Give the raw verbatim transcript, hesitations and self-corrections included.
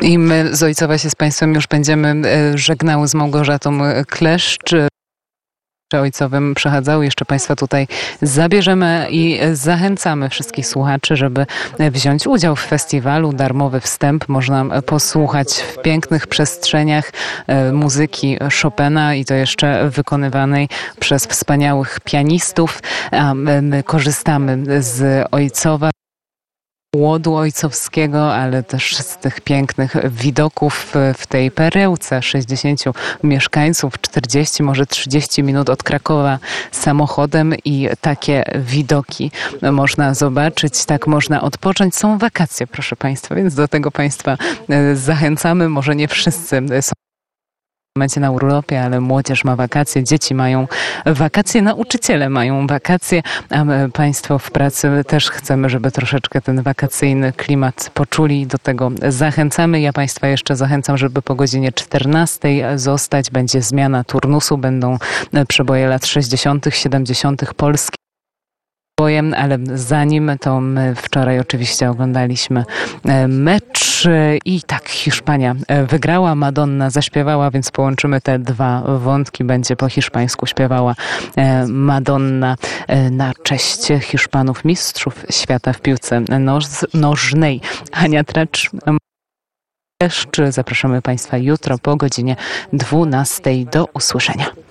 I my z Ojcowa się z Państwem już będziemy żegnały z Małgorzatą Kleszcz. Ojcowym przechadzały. Jeszcze Państwa tutaj zabierzemy i zachęcamy wszystkich słuchaczy, żeby wziąć udział w festiwalu. Darmowy wstęp. Można posłuchać w pięknych przestrzeniach muzyki Chopina i to jeszcze wykonywanej przez wspaniałych pianistów. A my korzystamy z Ojcowa, łodu ojcowskiego, ale też z tych pięknych widoków w tej perełce. sześćdziesięciu mieszkańców, czterdzieści, może trzydzieści minut od Krakowa samochodem i takie widoki można zobaczyć, tak można odpocząć. Są wakacje, proszę Państwa, więc do tego Państwa zachęcamy. Może nie wszyscy są na urlopie, ale młodzież ma wakacje, dzieci mają wakacje, nauczyciele mają wakacje, a my, Państwo w pracy też chcemy, żeby troszeczkę ten wakacyjny klimat poczuli. Do tego zachęcamy. Ja Państwa jeszcze zachęcam, żeby po godzinie czternastej zostać. Będzie zmiana turnusu, będą przeboje lat sześćdziesiątych, siedemdziesiątych polskie. Ale zanim to my wczoraj oczywiście oglądaliśmy mecz i tak Hiszpania wygrała, Madonna zaśpiewała, więc połączymy te dwa wątki. Będzie po hiszpańsku śpiewała Madonna na cześć Hiszpanów, mistrzów świata w piłce noż- nożnej. Ania Tracz. Zapraszamy Państwa jutro po godzinie dwunastej. Do usłyszenia.